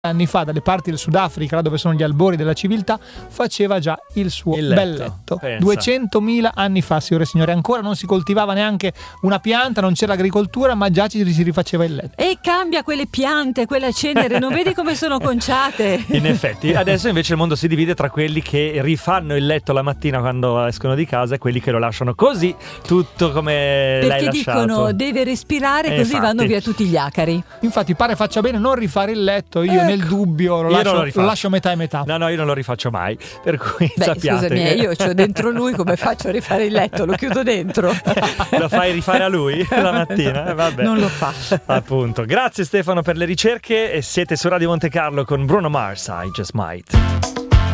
anni fa dalle parti del Sudafrica, là dove sono gli albori della civiltà, faceva già il suo bel letto. 200.000 anni fa, signore e signori, ancora non si coltivava neanche una pianta, non c'era agricoltura, ma già ci si rifaceva il letto. E cambia quelle piante, quella cenere, non vedi come sono conciate? In effetti, adesso invece il mondo si divide tra quelli che rifanno il letto la mattina quando escono di casa e quelli che lo lasciano così, tutto come l'hai lasciato. Perché dicono deve respirare, così infatti vanno via tutti gli acari. Infatti pare faccia bene non rifare il letto, io nel dubbio lo lascio metà e metà. No, io non lo rifaccio mai, per cui sappiate. Scusami, io c'ho dentro lui, come faccio a rifare il letto? Lo chiudo dentro. Lo fai rifare a lui la mattina? Vabbè. Non lo fa. Appunto. Grazie Stefano per le ricerche, e siete su Radio Monte Carlo con Bruno Mars, I Just Might.